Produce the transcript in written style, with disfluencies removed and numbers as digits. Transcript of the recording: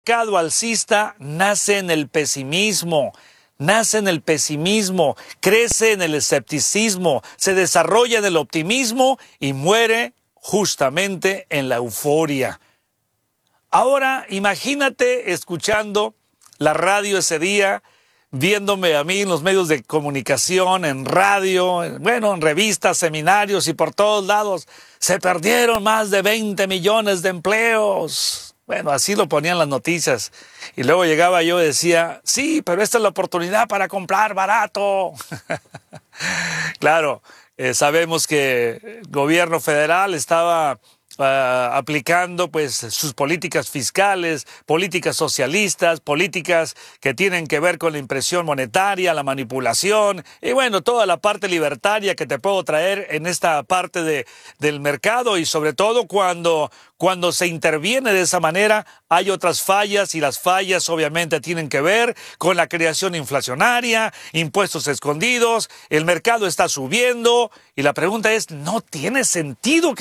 mercado alcista nace en el pesimismo, crece en el escepticismo, se desarrolla en el optimismo y muere justamente en la euforia. Ahora, imagínate escuchando la radio ese día, viéndome a mí en los medios de comunicación, en radio, en revistas, seminarios y por todos lados. Se perdieron más de 20 millones de empleos. Bueno, así lo ponían las noticias. Y luego llegaba yo y decía, sí, pero esta es la oportunidad para comprar barato. Claro, sabemos que el gobierno federal estaba aplicando pues sus políticas fiscales, políticas socialistas, políticas que tienen que ver con la impresión monetaria, la manipulación y bueno, toda la parte libertaria que te puedo traer en esta parte del mercado y sobre todo cuando se interviene de esa manera hay otras fallas y las fallas obviamente tienen que ver con la creación inflacionaria, impuestos escondidos, el mercado está subiendo y la pregunta es, ¿no tiene sentido que